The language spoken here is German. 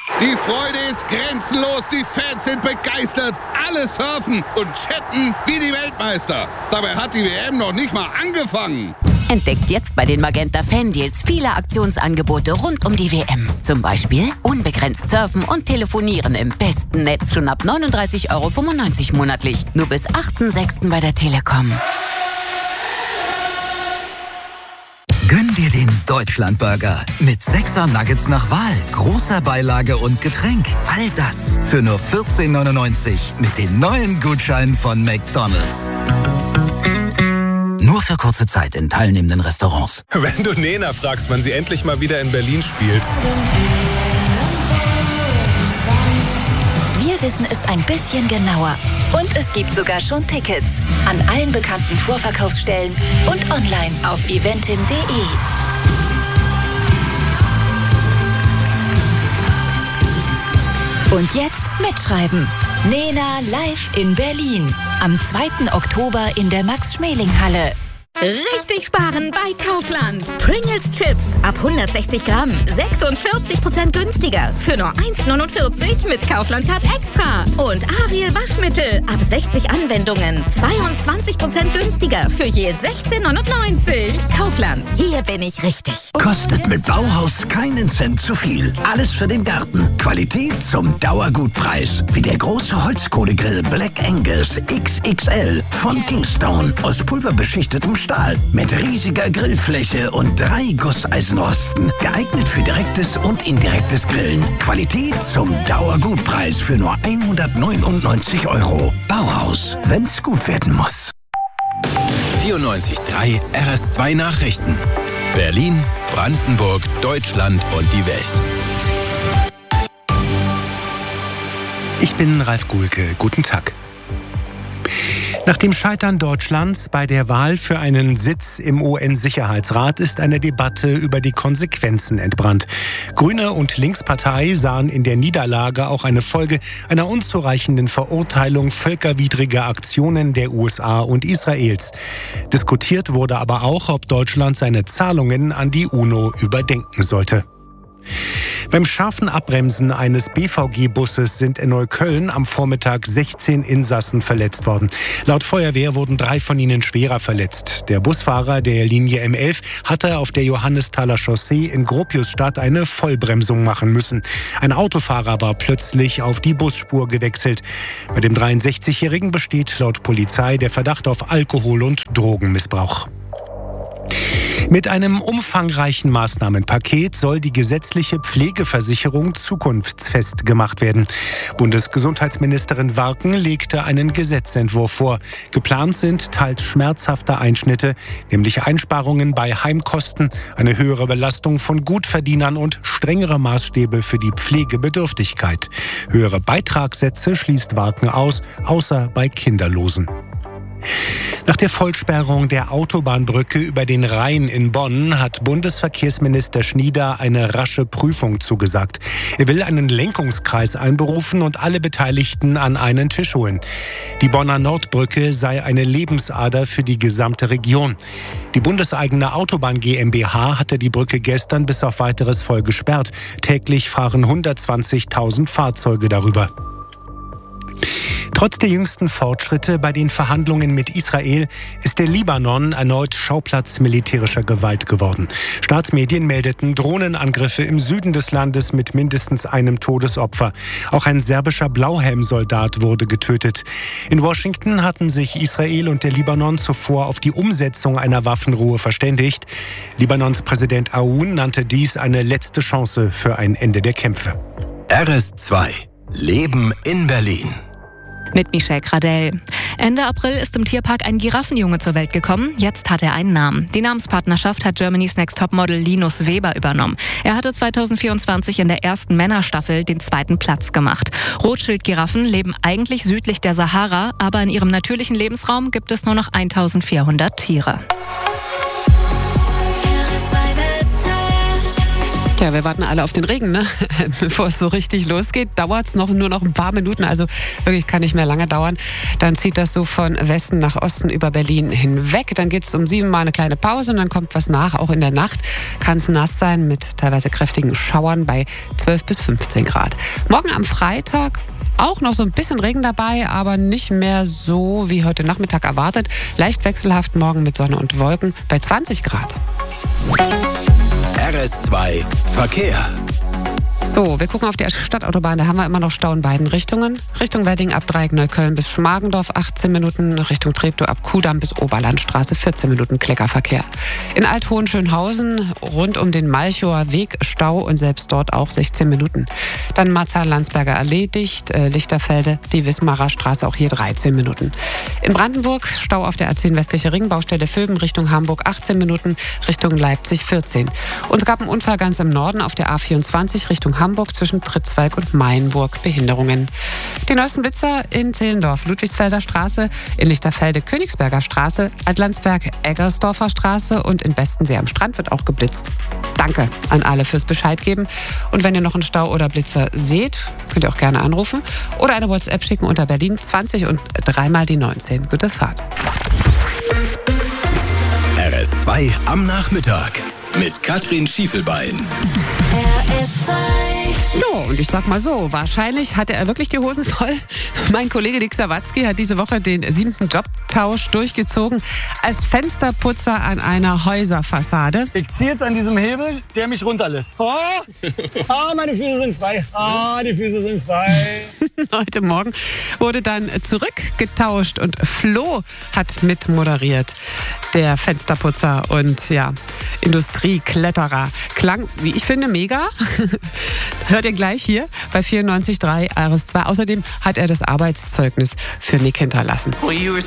Die Freude ist grenzenlos, die Fans sind begeistert, alle surfen und chatten wie die Weltmeister. Dabei hat die WM noch nicht mal angefangen. Entdeckt jetzt bei den Magenta Fan-Deals viele Aktionsangebote rund um die WM. Zum Beispiel unbegrenzt surfen und telefonieren im besten Netz schon ab 39,95 € monatlich. Nur bis 8.6. bei der Telekom. Gönn dir den Deutschlandburger mit 6er Nuggets nach Wahl, großer Beilage und Getränk. All das für nur 14,99 € mit den neuen Gutscheinen von McDonald's. Nur für kurze Zeit in teilnehmenden Restaurants. Wenn du Nena fragst, wann sie endlich mal wieder in Berlin spielt. Wir wissen es ein bisschen genauer. Und es gibt sogar schon Tickets. An allen bekannten Vorverkaufsstellen und online auf eventim.de. Und jetzt mitschreiben. Nena live in Berlin. Am 2. Oktober in der Max-Schmeling-Halle. Richtig sparen bei Kaufland. Pringles Chips ab 160 Gramm. 46% günstiger. Für nur 1,49 mit Kaufland Card Extra. Und Ariel Waschmittel ab 60 Anwendungen. 22% günstiger. Für je 16,99. Kaufland. Hier bin ich richtig. Kostet mit Bauhaus keinen Cent zu viel. Alles für den Garten. Qualität zum Dauergutpreis. Wie der große Holzkohlegrill Black Angus XXL von Kingstone. Aus pulverbeschichtetem Stahl. Mit riesiger Grillfläche und 3 Gusseisenrosten. Geeignet für direktes und indirektes Grillen. Qualität zum Dauergutpreis für nur 199 €. Bauhaus, wenn's gut werden muss. 94.3 RS2 Nachrichten. Berlin, Brandenburg, Deutschland und die Welt. Ich bin Ralf Guhlke. Guten Tag. Nach dem Scheitern Deutschlands bei der Wahl für einen Sitz im UN-Sicherheitsrat ist eine Debatte über die Konsequenzen entbrannt. Grüne und Linkspartei sahen in der Niederlage auch eine Folge einer unzureichenden Verurteilung völkerwidriger Aktionen der USA und Israels. Diskutiert wurde aber auch, ob Deutschland seine Zahlungen an die UNO überdenken sollte. Beim scharfen Abbremsen eines BVG-Busses sind in Neukölln am Vormittag 16 Insassen verletzt worden. Laut Feuerwehr wurden 3 von ihnen schwerer verletzt. Der Busfahrer der Linie M11 hatte auf der Johannesthaler Chaussee in Gropiusstadt eine Vollbremsung machen müssen. Ein Autofahrer war plötzlich auf die Busspur gewechselt. Bei dem 63-Jährigen besteht laut Polizei der Verdacht auf Alkohol- und Drogenmissbrauch. Mit einem umfangreichen Maßnahmenpaket soll die gesetzliche Pflegeversicherung zukunftsfest gemacht werden. Bundesgesundheitsministerin Warken legte einen Gesetzentwurf vor. Geplant sind teils schmerzhafte Einschnitte, nämlich Einsparungen bei Heimkosten, eine höhere Belastung von Gutverdienern und strengere Maßstäbe für die Pflegebedürftigkeit. Höhere Beitragssätze schließt Warken aus, außer bei Kinderlosen. Nach der Vollsperrung der Autobahnbrücke über den Rhein in Bonn hat Bundesverkehrsminister Schnieder eine rasche Prüfung zugesagt. Er will einen Lenkungskreis einberufen und alle Beteiligten an einen Tisch holen. Die Bonner Nordbrücke sei eine Lebensader für die gesamte Region. Die bundeseigene Autobahn GmbH hatte die Brücke gestern bis auf Weiteres voll gesperrt. Täglich fahren 120.000 Fahrzeuge darüber. Trotz der jüngsten Fortschritte bei den Verhandlungen mit Israel ist der Libanon erneut Schauplatz militärischer Gewalt geworden. Staatsmedien meldeten Drohnenangriffe im Süden des Landes mit mindestens einem Todesopfer. Auch ein serbischer Blauhelmsoldat wurde getötet. In Washington hatten sich Israel und der Libanon zuvor auf die Umsetzung einer Waffenruhe verständigt. Libanons Präsident Aoun nannte dies eine letzte Chance für ein Ende der Kämpfe. RS2 Leben in Berlin. Mit Michelle Gradell. Ende April ist im Tierpark ein Giraffenjunge zur Welt gekommen. Jetzt hat er einen Namen. Die Namenspartnerschaft hat Germany's Next Topmodel Linus Weber übernommen. Er hatte 2024 in der ersten Männerstaffel den 2. Platz gemacht. Rothschild-Giraffen leben eigentlich südlich der Sahara, aber in ihrem natürlichen Lebensraum gibt es nur noch 1400 Tiere. Tja, wir warten alle auf den Regen, ne? Bevor es so richtig losgeht, dauert es nur noch ein paar Minuten, also wirklich kann nicht mehr lange dauern. Dann zieht das so von Westen nach Osten über Berlin hinweg. Dann geht es um 7 mal eine kleine Pause und dann kommt was nach. Auch in der Nacht kann es nass sein mit teilweise kräftigen Schauern bei 12 bis 15 Grad. Morgen am Freitag auch noch so ein bisschen Regen dabei, aber nicht mehr so wie heute Nachmittag erwartet. Leicht wechselhaft morgen mit Sonne und Wolken bei 20 Grad. RS2 Verkehr. So, wir gucken auf die Stadtautobahn, da haben wir immer noch Stau in beiden Richtungen. Richtung Wedding ab Dreieck Neukölln bis Schmargendorf 18 Minuten, Richtung Treptow ab Kudamm bis Oberlandstraße 14 Minuten Kleckerverkehr. In Alt-Hohenschönhausen rund um den Malchower Weg Stau und selbst dort auch 16 Minuten. Dann Marzahn-Landsberger Allee dicht, Lichterfelde, die Wismarer Straße auch hier 13 Minuten. In Brandenburg Stau auf der A10 westliche Ringbaustelle Vöben Richtung Hamburg 18 Minuten, Richtung Leipzig 14. Und es gab einen Unfall ganz im Norden auf der A24 Richtung Hamburg zwischen Pritzwalk und Mainburg. Behinderungen. Die neuesten Blitzer in Zehlendorf, Ludwigsfelder Straße, in Lichterfelde Königsberger Straße, Altlandsberg Eggersdorfer Straße und in Bestensee am Strand wird auch geblitzt. Danke an alle fürs Bescheid geben. Und wenn ihr noch einen Stau oder Blitzer seht, könnt ihr auch gerne anrufen oder eine WhatsApp schicken unter Berlin 20 und 3 mal die 19. Gute Fahrt. RS2 am Nachmittag mit Katrin Schiefelbein. Ja, und ich sag mal so, wahrscheinlich hatte er wirklich die Hosen voll. Mein Kollege Dick Sawatzki hat diese Woche den 7. Jobtausch durchgezogen als Fensterputzer an einer Häuserfassade. Ich ziehe jetzt an diesem Hebel, der mich runterlässt. Oh, meine Füße sind frei. Die Füße sind frei. Heute Morgen wurde dann zurückgetauscht und Flo hat mit moderiert. Der Fensterputzer und ja, Industriekletterer. Klang, wie ich finde, mega. Hört ihr gleich hier bei 94.3 RS2. Außerdem hat er das Arbeitszeugnis für Nick hinterlassen.